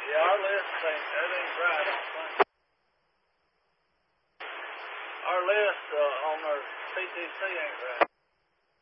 Yeah, our list ain't right, I don't think. Our list on our PTC ain't right.